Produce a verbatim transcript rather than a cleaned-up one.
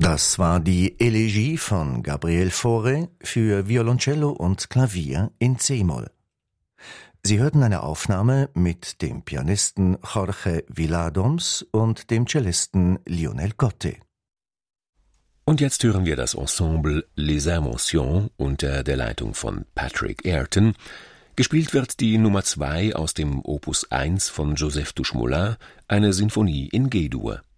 Das war die Elegie von Gabriel Fauré für Violoncello und Klavier in C-Moll. Sie hörten eine Aufnahme mit dem Pianisten Jorge Viladoms und dem Cellisten Lionel Cotte. Und jetzt hören wir das Ensemble Les Inventions unter der Leitung von Patrick Ayrton. Gespielt wird die Nummer zwei aus dem Opus eins von Joseph Duchesneau, eine Sinfonie in G-Dur.